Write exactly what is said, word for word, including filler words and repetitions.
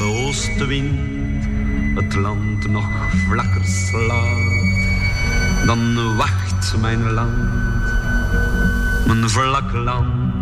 oostenwind het land nog vlakker slaat, dan wacht mijn land, mijn vlak land